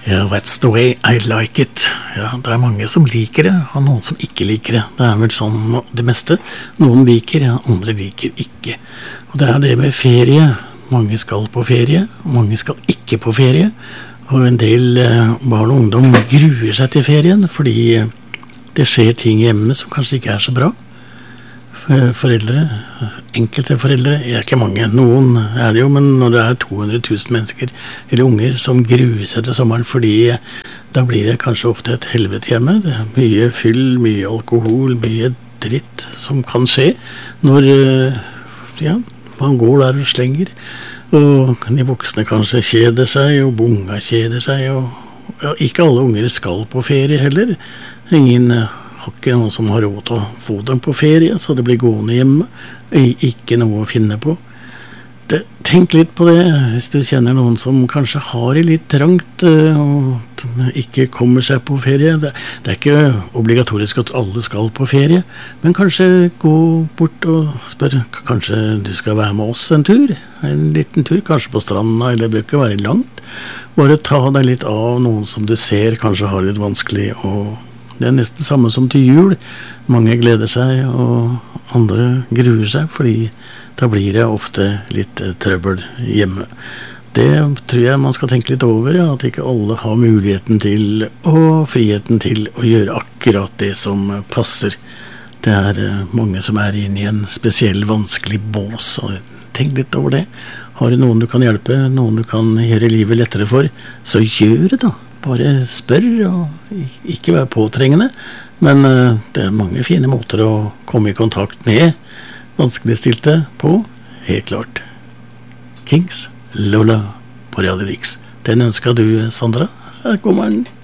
Ja, that's the way I like it. Ja, det mange som liker det, og noen som ikke liker det. Det vel sånn det meste. Noen liker, ja, andre liker ikke. Og det det med ferie. Mange skal på ferie, og mange skal ikke på ferie. Og en del barn og ungdom gruer seg til ferien, fordi det skjer ting hjemme som kanskje ikke så bra. Foreldre, enkelte foreldre, ikke mange, noen det jo, men når det 200 000 mennesker eller unger som gruer seg til sommeren, fordi da blir det kanskje ofte et helvete hjemme. Det mye fyll, mye alkohol, mye dritt som kan skje når man går der og slenger, og de voksne kanskje kjeder seg, og unga kjeder seg, og ikke alle unger skal på ferie heller. Ingen har ikke noen som har råd til å få dem på ferie, så det blir gående hjemme. Ikke noe å finne på. Tenk litt på det, hvis du kjenner noen som kanskje har det litt trangt og ikke kommer seg på ferie. Det ikke obligatorisk at alle skal på ferie, men kanskje gå bort og spørre, kanskje du skal være med oss en tur? En liten tur, kanskje på stranda, eller det bør ikke være langt. Bare ta deg litt av noen som du ser kanskje har litt vanskelig, og det nesten samme som til jul. Mange gleder seg, og andre gruer seg, fordi da blir det ofte litt trøbbel hjemme. Det tror jeg man skal tenke litt over, at ikke alle har muligheten til og friheten til å gjøre akkurat det som passer. Det mange som inne i en spesiell vanskelig bås, og tenk litt over det. Har du noen du kan hjelpe, noen du kan gjøre livet lettere for, så gjør det da. Bare spør, og ikke være påtrengende, men det mange fine måter å komme i kontakt med vanskeligstilte på, helt klart. Kings, Lola på Radio Riks. Den ønsker du, Sandra. Her kommer den.